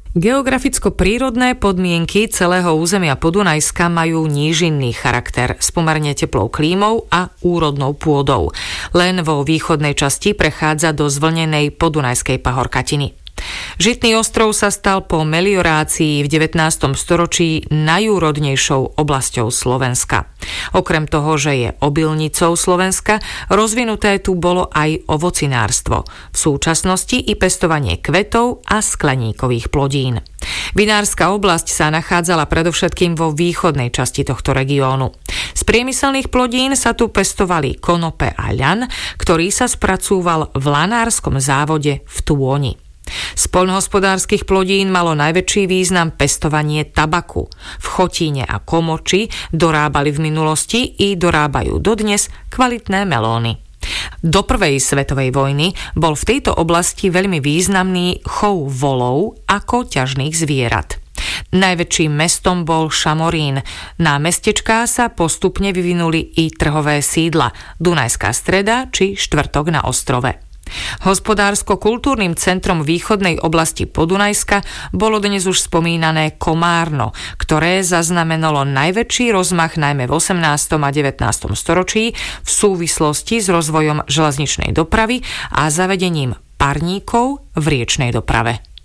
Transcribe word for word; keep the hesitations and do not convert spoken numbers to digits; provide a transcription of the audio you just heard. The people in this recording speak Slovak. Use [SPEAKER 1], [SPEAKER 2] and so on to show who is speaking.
[SPEAKER 1] Geograficko-prírodné podmienky celého územia Podunajska majú nížinný charakter s pomerne teplou klímou a úrodnou pôdou. Len vo východnej časti prechádza do zvlnenej podunajskej pahorkatiny. Žitný ostrov sa stal po meliorácii v devätnástom storočí najúrodnejšou oblasťou Slovenska. Okrem toho, že je obilnicou Slovenska, rozvinuté tu bolo aj ovocinárstvo. V súčasnosti i pestovanie kvetov a skleníkových plodín. Vinárska oblasť sa nachádzala predovšetkým vo východnej časti tohto regiónu. Z priemyselných plodín sa tu pestovali konope a ľan, ktorý sa spracúval v lanárskom závode v Tôni. Z poľnohospodárskych plodín malo najväčší význam pestovanie tabaku. V Chotíne a Komoči dorábali v minulosti i dorábajú dodnes kvalitné melóny. Do prvej svetovej vojny bol v tejto oblasti veľmi významný chov volov ako ťažných zvierat. Najväčším mestom bol Šamorín. Na mestečká sa postupne vyvinuli i trhové sídla, Dunajská Streda či Štvrtok na ostrove. Hospodársko-kultúrnym centrom východnej oblasti Podunajska bolo dnes už spomínané Komárno, ktoré zaznamenalo najväčší rozmach najmä v osemnástom a devätnástom storočí v súvislosti s rozvojom železničnej dopravy a zavedením parníkov v riečnej doprave.